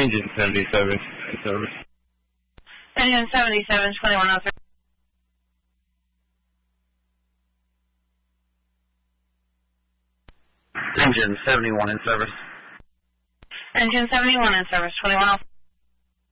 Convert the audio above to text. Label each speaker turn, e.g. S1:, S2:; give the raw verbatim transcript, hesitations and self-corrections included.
S1: Engine seventy-seven in service.
S2: Engine seventy-seven, twenty-one oh three.
S1: Engine seventy-one in service.
S2: Engine seventy-one in service, twenty-one oh three.